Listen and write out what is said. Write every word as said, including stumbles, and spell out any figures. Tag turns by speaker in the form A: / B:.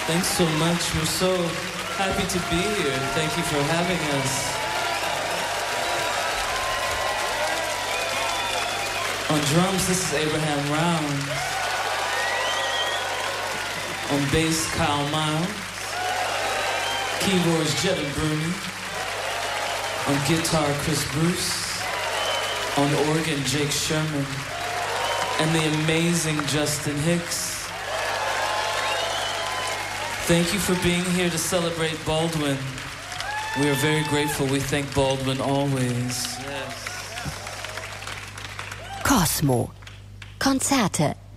A: Thanks so much. We're so happy to be here. Thank you for having us. On drums, this is Abraham Round. On bass, Kyle Miles. Keyboards, Jed and Bruni. On guitar, Chris Bruce. On organ, Jake Sherman. And the amazing Justin Hicks. Thank you for being here to celebrate Baldwin. We are very grateful. We thank Baldwin always. Yes.
B: Cosmo. Konzerte